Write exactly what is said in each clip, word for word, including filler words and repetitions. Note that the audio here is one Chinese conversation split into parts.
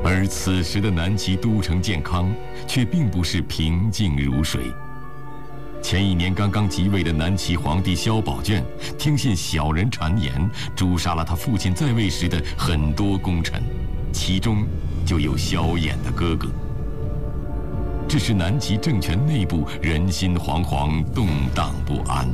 而此时的南齐都城建康却并不是平静如水。前一年刚刚即位的南齐皇帝萧宝卷听信小人谗言，诛杀了他父亲在位时的很多功臣，其中就有萧衍的哥哥。这使南齐政权内部人心惶惶，动荡不安。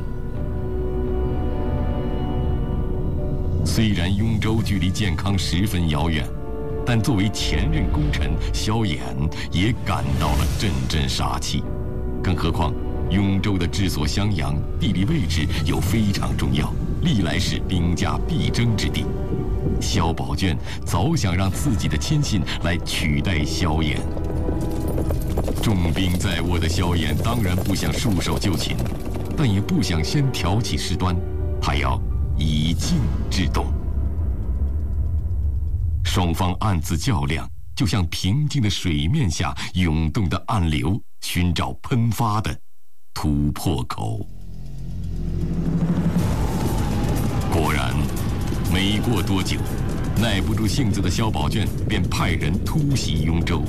虽然雍州距离建康十分遥远，但作为前任功臣，萧衍也感到了阵阵杀气。更何况雍州的治所襄阳，地理位置又非常重要，历来是兵家必争之地。萧宝卷早想让自己的亲信来取代萧衍。重兵在握的萧衍当然不想束手就擒，但也不想先挑起事端，他要以静制动。双方暗自较量，就像平静的水面下涌动的暗流，寻找喷发的突破口。果然，没过多久，耐不住性子的萧宝卷便派人突袭雍州。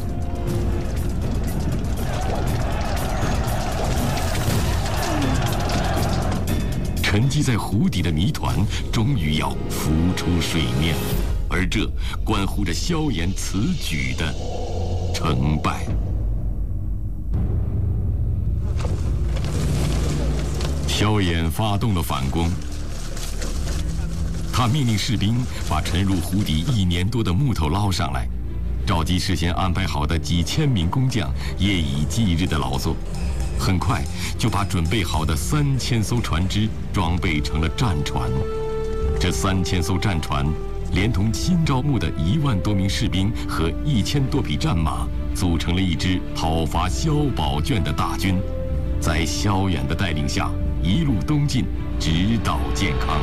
沉积在湖底的谜团终于要浮出水面，而这关乎着萧衍此举的成败。萧衍发动了反攻，他命令士兵把沉入湖底一年多的木头捞上来，召集事先安排好的几千名工匠，夜以继日的劳作，很快就把准备好的三千艘船只装备成了战船。这三千艘战船，连同新招募的一万多名士兵和一千多匹战马，组成了一支讨伐萧宝卷的大军，在萧衍的带领下，一路东进，直捣建康。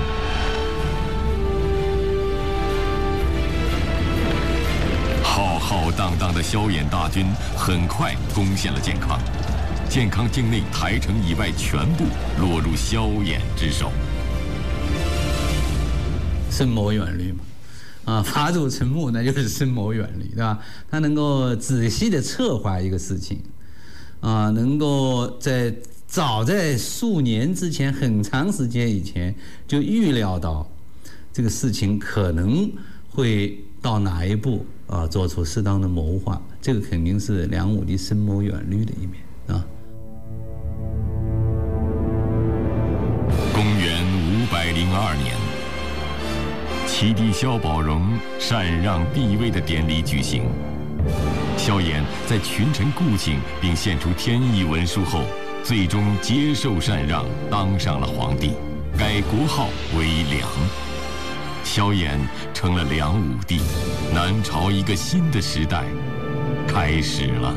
浩浩荡荡的萧衍大军很快攻陷了建康，建康境内台城以外全部落入萧衍之手。 深谋远虑嘛，啊，伐主成木那就是深谋远虑，对吧？他能够仔细的策划一个事情，啊，能够在早在数年之前，很长时间以前就预料到这个事情可能会到哪一步啊，做出适当的谋划，这个肯定是梁武帝深谋远虑的一面啊。 公元五百零二年，齐帝萧宝融禅让帝位的典礼举行。萧衍在群臣顾请并献出天意文书后，最终接受禅让，当上了皇帝，改国号为梁。萧衍成了梁武帝，南朝一个新的时代开始了。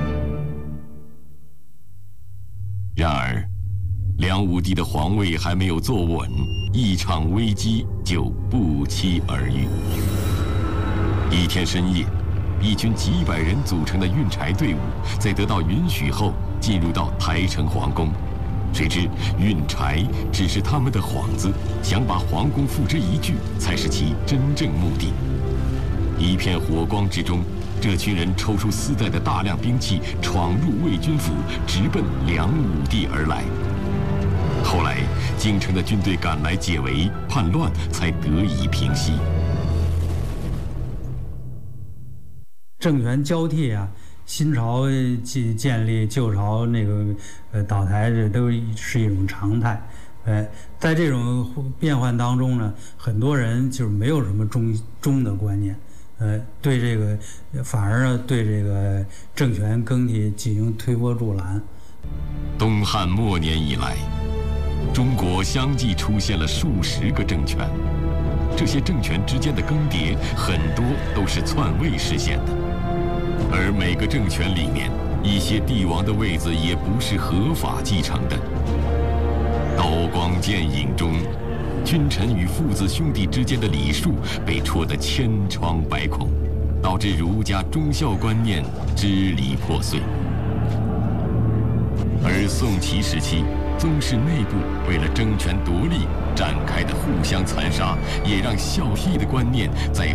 然而，梁武帝的皇位还没有坐稳，一场危机就不期而遇。一天深夜，一群几百人组成的运柴队伍，在得到允许后，进入到台城皇宫。谁知运柴只是他们的幌子，想把皇宫付之一炬才是其真正目的。一片火光之中，这群人抽出私带的大量兵器，闯入魏军府，直奔梁武帝而来。后来京城的军队赶来解围，叛乱才得以平息。 政权交替啊，新朝建建立，旧朝那个呃倒台，这都是一种常态。呃，在这种变换当中呢，很多人就是没有什么忠忠的观念，呃，对这个反而呢对这个政权更替进行推波助澜。 东汉末年以来，中国相继出现了数十个政权，这些政权之间的更迭很多都是篡位实现的。而每个政权里面，一些帝王的位子也不是合法继承的。刀光剑影中，君臣与父子兄弟之间的礼数被戳得千疮百孔，导致儒家忠孝观念支离破碎。而宋齐时期，宗室内部为了争权夺利展开的互相残杀，也让孝义的观念在